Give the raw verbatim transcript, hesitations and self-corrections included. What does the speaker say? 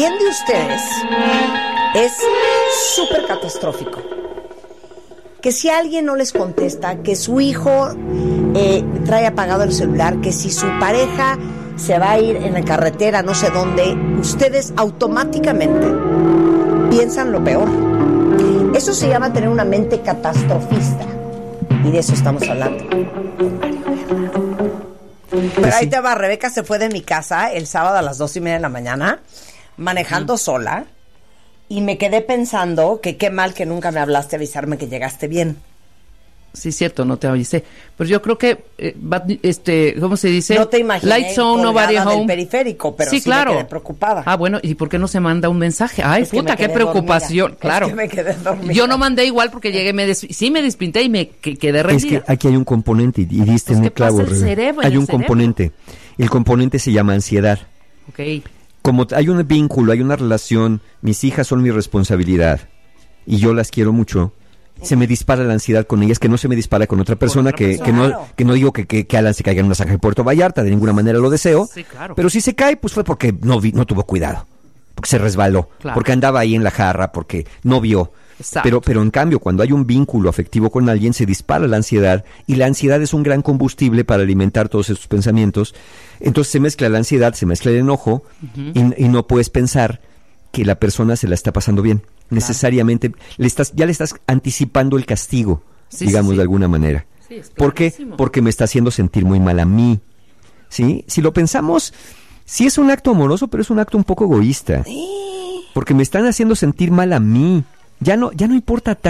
¿quién de ustedes es súper catastrófico? Que si alguien no les contesta, que su hijo eh, trae apagado el celular, que si su pareja se va a ir en la carretera no sé dónde, ustedes automáticamente piensan lo peor. Eso se llama tener una mente catastrofista. Y de eso estamos hablando con Mario Guerra. Pero ahí te va, Rebeca se fue de mi casa el sábado a las dos y media de la mañana, manejando mm. sola, y me quedé pensando que qué mal que nunca me hablaste a avisarme que llegaste bien. Sí, cierto, no te avisé. Pero yo creo que, eh, este, ¿cómo se dice? No te imaginé Light zone, nobody home. Del periférico, pero sí, sí claro. me quedé preocupada. Ah, bueno, ¿y por qué no se manda un mensaje? Ay, es puta, qué preocupación. Dormida. Claro. Es que me quedé dormida. Yo no mandé igual porque llegué, me des... sí me despinté y me que, quedé rendida. Es que aquí hay un componente, y diste pues en el clavo. El cerebro, hay el un cerebro. componente. El componente se llama ansiedad. Ok. Como hay un vínculo, hay una relación, mis hijas son mi responsabilidad y yo las quiero mucho, se me dispara la ansiedad con ellas, que no se me dispara con otra persona, otra que, persona. que no Claro. que no digo que, que, que Alan se caiga en una zanja de Puerto Vallarta, de ninguna manera lo deseo, sí, claro. Pero si se cae, pues fue porque no vi, no tuvo cuidado, porque se resbaló, claro. Porque andaba ahí en la jarra, porque no vio. Exacto. Pero, pero en cambio, cuando hay un vínculo afectivo con alguien, se dispara la ansiedad, y la ansiedad es un gran combustible para alimentar todos estos pensamientos. Entonces se mezcla la ansiedad, se mezcla el enojo, uh-huh. y, y no puedes pensar que la persona se la está pasando bien. Claro. Necesariamente le estás, ya le estás anticipando el castigo, sí, digamos, sí, sí. de alguna manera. Sí, es ¿Por qué? Porque me está haciendo sentir muy mal a mí. ¿Sí? Si lo pensamos, sí es un acto amoroso, pero es un acto un poco egoísta. Porque me están haciendo sentir mal a mí. Ya no, ya no importa tanto.